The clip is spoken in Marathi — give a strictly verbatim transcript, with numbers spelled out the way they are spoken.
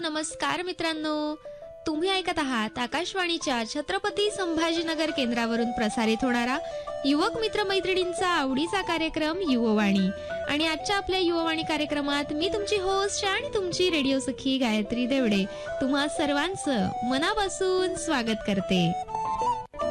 नमस्कार मित्रांनो, तुम्ही ऐकत आहात आकाशवाणीच्या छत्रपती संभाजीनगर केंद्रावरून प्रसारित होणारा युवक मित्र मैत्रिणींचा आवडीचा कार्यक्रम युववाणी. आणि आजच्या आपल्या युववाणी कार्यक्रमात मी तुमची होस्ट आणि तुमची रेडिओ सखी गायत्री देवडे तुम्हा सर्वांचं मनापासून स्वागत करते.